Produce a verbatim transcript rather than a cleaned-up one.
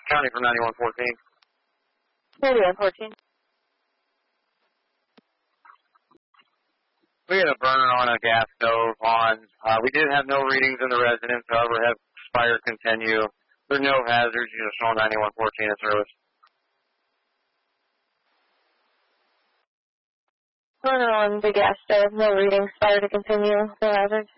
County for ninety-one fourteen. ninety-one fourteen. We had a burner on a gas stove on. Uh, we did have no readings in the residence, however, have fire continue. There are no hazards. You just show ninety-one fourteen at service. Burner on the gas stove, no readings, fire to continue, no hazards.